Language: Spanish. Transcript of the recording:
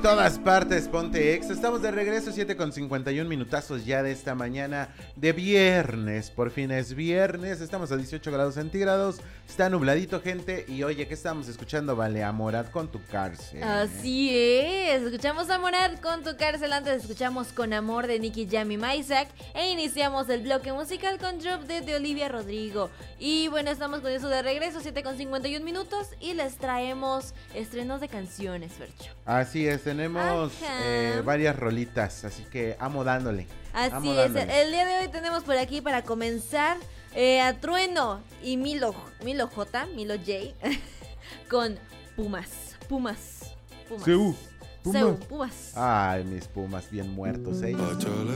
todas partes, ponte ex. Estamos de regreso, 7:51 minutazos ya de esta mañana de viernes. Por fin es viernes, estamos a 18 grados centígrados. Está nubladito, gente. Y oye, ¿qué estamos escuchando? Vale, a Morat con tu cárcel. Así es, escuchamos a Morat con tu cárcel. Antes escuchamos Con Amor de Nicky Jam y Isaac. E iniciamos el bloque musical con Drop Dead de Olivia Rodrigo. Y bueno, estamos con eso de regreso, 7:51 minutos. Y les traemos estrenos de canciones, Fercho. Así es, tenemos varias rolitas, así que amo dándole. Así es, el día de hoy tenemos por aquí para comenzar a Trueno y Milo J con Pumas. Pumas. Pumas. Ay, mis Pumas bien muertos ellos.